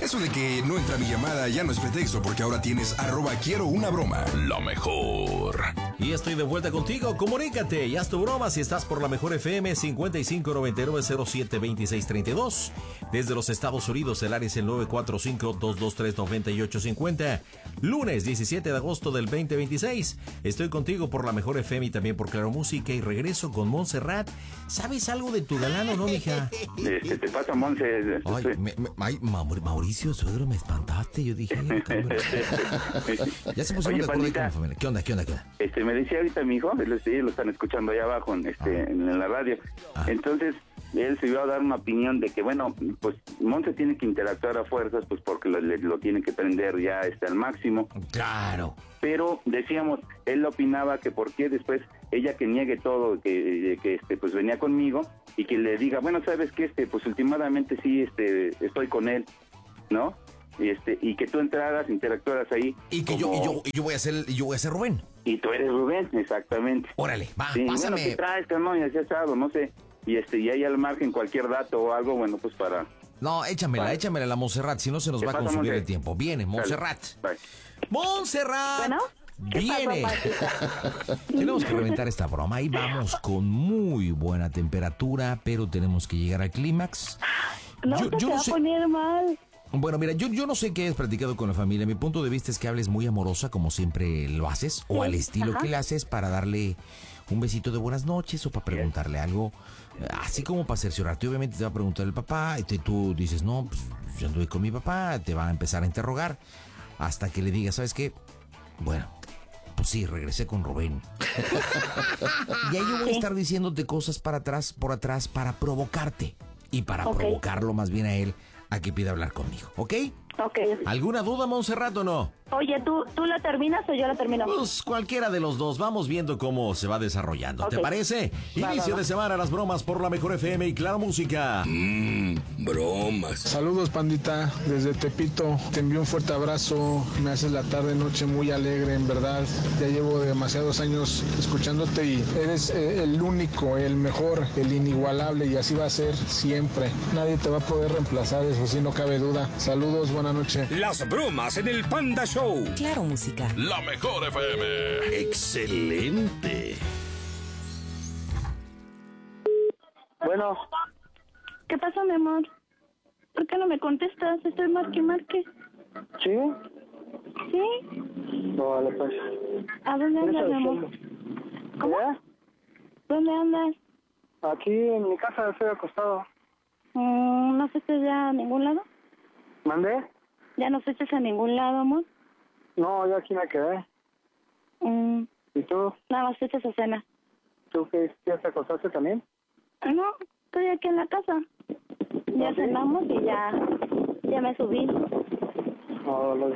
Eso de que no entra mi llamada ya no es pretexto, porque ahora tienes @quiero-una-broma. Lo mejor. Y estoy de vuelta contigo. Comunícate y haz tu broma si estás por la mejor FM 5599072632. Desde los Estados Unidos, el área es el 945-223-9850. Lunes 17 de agosto del 2026. Estoy contigo por la mejor FM y también por Claro Música. Y regreso con Montserrat. ¿Sabes algo de tu galán o no, mija? Te pasa, Monse. Ay, Mauricio, suegro, me espantaste. Yo dije, ya se pusieron de acuerdo ahí con la familia. ¿Qué onda? Me decía ahorita mi hijo, ellos lo están escuchando allá abajo en la radio. Entonces, él se iba a dar una opinión de que, bueno, pues Monse tiene que interactuar a fuerzas, pues porque lo tiene que prender ya al máximo. Claro. Pero decíamos, él opinaba que por qué después ella que niegue todo, que pues venía conmigo y que le diga, bueno, sabes que pues últimamente sí estoy con él, ¿no? Y que tú entraras, interactuaras ahí. Y que yo voy a ser Rubén. Y tú eres Rubén, exactamente. Órale, va, sí, pásame. Bueno, ¿qué traes, no? Y así asado, no sé. Y ahí al margen cualquier dato o algo, bueno, pues para... No, échamela la Montserrat, si no se nos va a consumir el tiempo. Viene, Montserrat. Bye. ¡Montserrat! ¿Bueno? ¡Viene! Tenemos que reventar esta broma. Ahí vamos con muy buena temperatura, pero tenemos que llegar al clímax. No, yo no sé. Va a poner mal. Bueno, mira, yo no sé qué has platicado con la familia. Mi punto de vista es que hables muy amorosa, como siempre lo haces, o al estilo que le haces, para darle un besito de buenas noches o para preguntarle algo, así como para cerciorarte. Obviamente te va a preguntar el papá, y tú dices, no, pues yo anduve con mi papá, te va a empezar a interrogar, hasta que le digas, ¿sabes qué? Bueno, pues sí, regresé con Rubén. Y ahí yo voy a estar diciéndote cosas por atrás, para provocarte, y para provocarlo más bien a él, a que pida hablar conmigo, ¿ok? Ok. ¿Alguna duda, Montserrat, o no? Oye, ¿tú la terminas o yo la termino? Pues cualquiera de los dos. Vamos viendo cómo se va desarrollando. ¿Te parece? Inicio de semana, las bromas por la mejor FM y Claro Música. Bromas. Saludos, pandita. Desde Tepito. Te envío un fuerte abrazo. Me haces la tarde, noche muy alegre, en verdad. Ya llevo demasiados años escuchándote y eres el único, el mejor, el inigualable, y así va a ser siempre. Nadie te va a poder reemplazar, eso sí, no cabe duda. Saludos, buena noche. Las bromas en el Panda Show. Claro Música. La mejor FM. Excelente. Bueno. ¿Qué pasa, mi amor? ¿Por qué no me contestas? Estoy marque. ¿Sí? ¿Sí? No, vale, pues. ¿A dónde andas, mi amor? ¿Cómo? ¿Dónde andas? Aquí en mi casa estoy acostado. ¿No fuiste ya a ningún lado? ¿Mandé? ¿Ya no fuiste a ningún lado, amor? No, yo aquí me quedé. ¿Y tú? Nada más fuiste a cena. ¿Tú qué? ¿Ya te acostaste también? No, estoy aquí en la casa. Ya cenamos y ya me subí. No, lo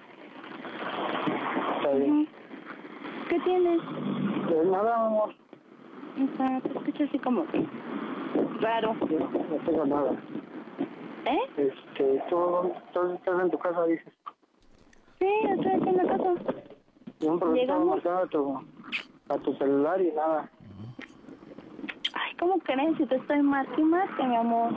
está bien. ¿Qué tienes? Pues nada, amor. O sea, te escucho así como que raro. No tengo nada. ¿Eh? ¿Tú estás en tu casa, dices? Sí, estoy aquí en la casa. No, pero estaba marcando a tu celular y nada. Ay, ¿cómo crees? Si te estoy marque, mi amor.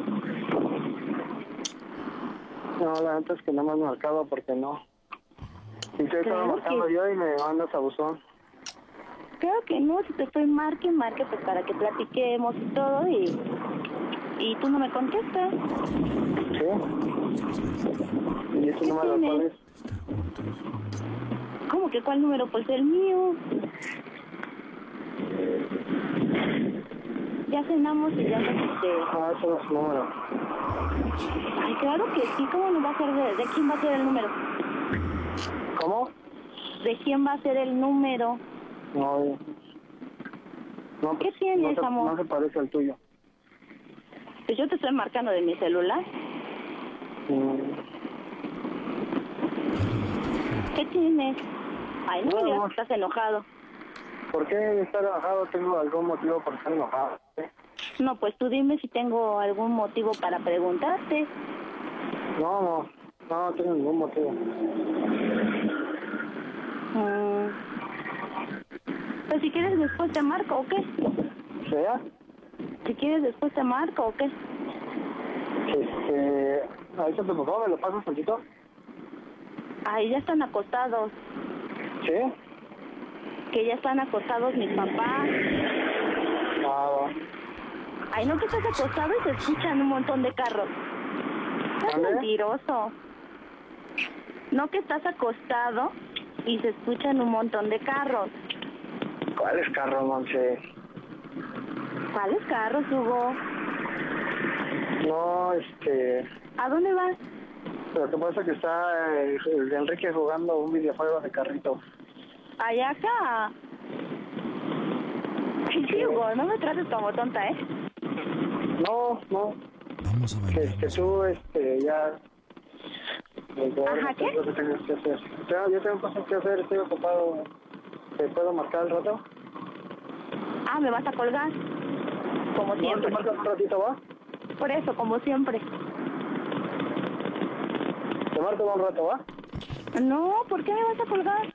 No, la neta es que no me has marcado porque no. Si te estaba marcando yo y me mandas a buzón. Creo que no, si te estoy marque, pues para que platiquemos y todo y tú no me contestas. ¿Sí? ¿Y ese número cuál es? ¿Cómo que cuál número? Pues el mío. Ya cenamos y ya ese no es su número. Ay, claro que sí. ¿Cómo no va a ser de quién va a ser el número? ¿Cómo? ¿De quién va a ser el número? No, ¿Qué tienes, amor? No se parece al tuyo. Pues yo te estoy marcando de mi celular. ¿Qué tienes? Ay, no me digas que estás enojado. ¿Por qué estar enojado? ¿Tengo algún motivo por estar enojado? No, pues tú dime si tengo algún motivo para preguntarte. No tengo ningún motivo. Pues si quieres después te marco, ¿o qué? ¿Sea? Si quieres después te marco, ¿o qué? Ahorita por favor, ¿me lo pasas tantito? Ay, ya están acostados. ¿Sí? Que ya están acostados mis papás. Va. Ay, no, que estás acostado y se escuchan un montón de carros. Estás mentiroso. No, que estás acostado y se escuchan un montón de carros. ¿Cuáles carros, Monse? ¿Cuáles carros, Hugo? No, ¿A dónde vas? Lo que pasa es que está el Enrique jugando un videojuego de carrito. Allá acá. Ay, sí, Hugo, no me trates como tonta, ¿eh? No. Vamos a bailar. Que tú, ya... Ajá, ¿qué? Lo que tengas que hacer. Yo tengo cosas que hacer, estoy ocupado. ¿Te puedo marcar el rato? Ah, ¿me vas a colgar? Como siempre. ¿Te marcas un ratito, va? Por eso, como siempre. Te marco un rato, ¿va? No, ¿por qué me vas a colgar?